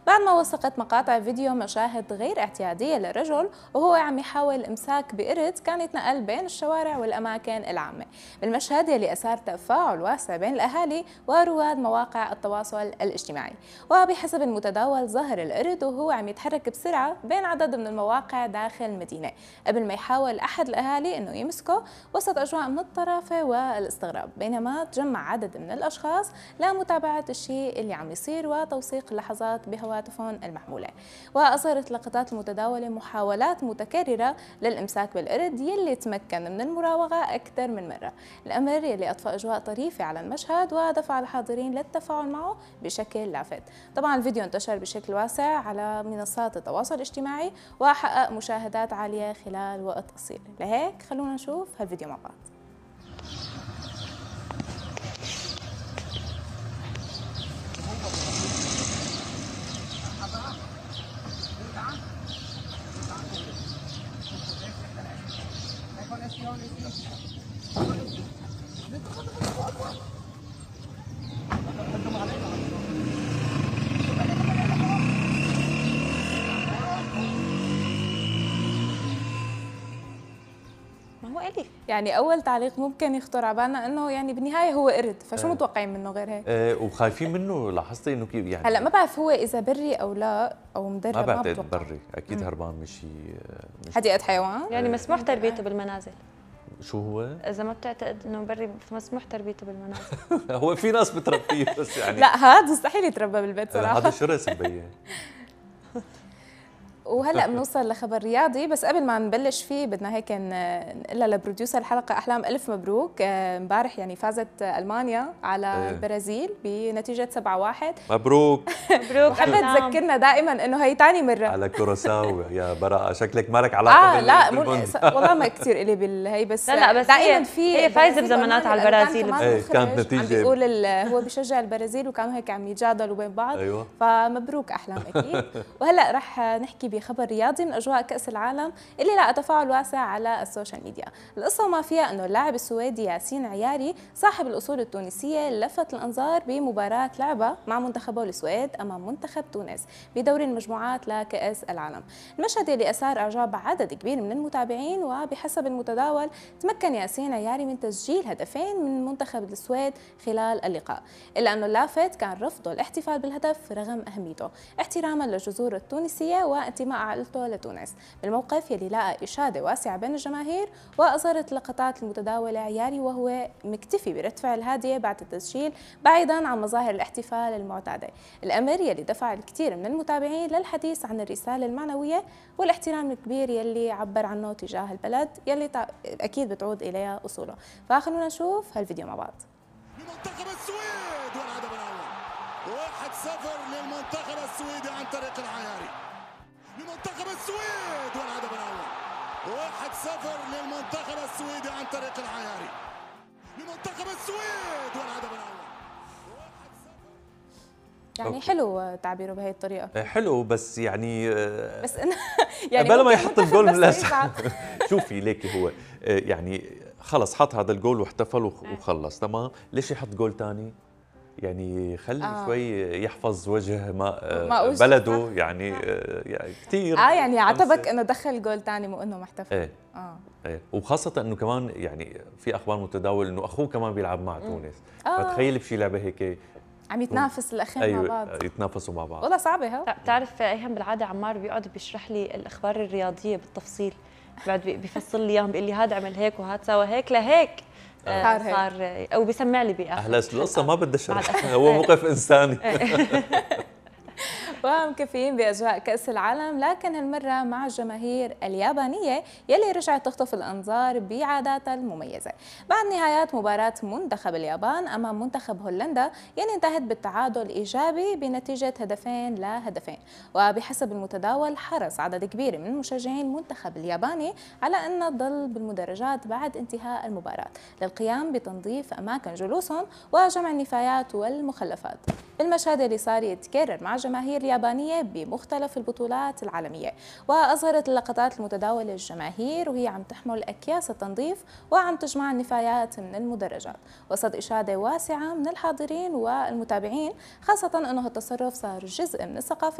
بعد ما وثقت مقاطع فيديو مشاهد غير اعتيادية للرجل وهو عم يحاول الإمساك بقرد كان يتنقل بين الشوارع والأماكن العامة. بالمشهد يلي أثار تفاعل واسع بين الأهالي ورواد مواقع التواصل الاجتماعي. وبحسب المتداول ظهر القرد وهو عم يتحرك بسرعة بين عدد من المواقع داخل المدينة قبل ما يحاول أحد الأهالي أنه يمسكه وسط أجواء من الطرافة والاستغراب، بينما تجمع عدد من الأشخاص لمتابعة الشيء اللي عم يصير وتوثيق اللحظات بهواتفهم المحمولة. وأظهرت لقطات المتداولة محاولات متكررة للإمساك بالقرد يلي تمكن من المراوغة أكثر من مرة، الأمر يلي أضفى أجواء طريفة على المشهد ودفع الحاضرين للتفاعل معه بشكل لافت. طبعا الفيديو انتشر بشكل واسع على منصات التواصل الاجتماعي وحقق مشاهدات عالية خلال وقت قصير، لهيك خلونا نشوف هالفيديو مع بعض. ما هو أليف. يعني أول تعليق ممكن يخطر على بالنا إنه يعني بالنهاية هو قرد، فشو متوقعين منه غير هيك؟ وخايفين منه. لاحظتي إنه كيف يعني هلا ما بعرف هو إذا بري أو لا أو مدرب، ما ما بعتقد بتوقع. بري، أكيد هربان مش حديقة حيوان؟ يعني مسموح تربيته بالمنازل. شو هو؟ إذا ما بتعتقد إنه بري مسموح تربيته بالمنازل. هو في ناس بتربيه بس يعني لا هذا مستحيل يتربى بالبيت صراحة. هذا شرس مبين. وهلا بنوصل لخبر رياضي، بس قبل ما نبلش فيه بدنا هيك نقول لبروديوسر الحلقه احلام الف مبروك. امبارح يعني فازت المانيا على البرازيل بنتيجه 7-1. مبروك. مبروك. بحب تذكرنا دائما انه هي ثاني مره على كوراساو يا براءة، شكلك مالك علاقه لا والله ما كثير الي بالهي، بس لا بس دائما في هي فايزه بزمانات على البرازيل. كانت نتيجه عم بيقول هو بيشجع البرازيل وكانوا هيك عم يتجادلوا بين بعض. أيوة. فمبروك احلام اكيد. وهلا رح نحكي بخبر رياضي من اجواء كاس العالم اللي لقى تفاعل واسع على السوشيال ميديا. القصه وما فيها انه اللاعب السويدي ياسين عياري صاحب الاصول التونسيه لفت الانظار بمباراه لعبه مع منتخبه السويد امام منتخب تونس بدوري المجموعات لكاس العالم. المشهد اللي اثار اعجاب عدد كبير من المتابعين، وبحسب المتداول تمكن ياسين عياري من تسجيل هدفين من منتخب السويد خلال اللقاء، الا انه اللافت كان رفضه الاحتفال بالهدف رغم اهميته احتراما للجذور التونسيه وانتماء عائلته لتونس. بالموقف يلي لقى اشاده واسعه بين الجماهير، واظهرت لقطات المتداوله عياري وهو مكتفي برد فعل هاديه بعد التسجيل بعيدا عن مظاهر الاحتفال المعتاده، الامر يلي دفع الكثير من المتابعين للحديث عن الرساله المعنويه والاحترام الكبير يلي عبر عنه تجاه البلد يلي اكيد بتعود اليها اصوله. فخلونا نشوف هالفيديو مع بعض. لمنتخب السويد والهدف الاول 1-0 للمنتخب السويدي عن طريق العياري. لمنتخب السويد والهدف الاول 1-0 للمنتخب السويدي عن طريق العياري. لمنتخب السويد والهدف الاول 1-0. يعني حلو تعبيره بهي الطريقه. حلو بس يعني بس يعني بلا ما يحط الجول من الاساس. شوفي ليكي هو يعني خلص حط هذا الجول واحتفل وخلص تمام، ليش يحط جول ثاني؟ يعني خلي شوي يحفظ وجه ما بلده يعني كثير يعني عتبك انه دخل جول ثاني مو انه ما احتفل. ايه وخاصة انه كمان يعني في اخبار متداول انه اخوه كمان بيلعب مع تونس. فتخيل بشي لعبة هيك عم يتنافس الاخين مع بعض. يتنافسوا مع بعض. والله صعبة ها. بتعرف ايهم بالعادة عمار بيقعد بيشرح لي الاخبار الرياضية بالتفصيل، بعد بيفصل لي اياهم بيقول لي هذا عمل هيك وهذا سوى هيك لهيك صار او بيسمع لي باخر. هلا القصة ما بدها شرح، هو موقف انساني. ومكفيين باجواء كاس العالم، لكن هالمره مع الجماهير اليابانيه يلي رجعت تخطف الانظار بعاداتها المميزه بعد نهايات مباراه منتخب اليابان امام منتخب هولندا يلي انتهت بالتعادل ايجابي بنتيجه 2-2. وبحسب المتداول حرص عدد كبير من مشجعين المنتخب الياباني على ان تضل بالمدرجات بعد انتهاء المباراه للقيام بتنظيف اماكن جلوسهم وجمع النفايات والمخلفات. المشهد اللي صار يتكرر مع جماهير اليابانية بمختلف البطولات العالمية، وأظهرت اللقطات المتداولة الجماهير وهي عم تحمل أكياس التنظيف وعم تجمع النفايات من المدرجات وسط إشادة واسعة من الحاضرين والمتابعين، خاصة أنه التصرف صار جزء من الثقافة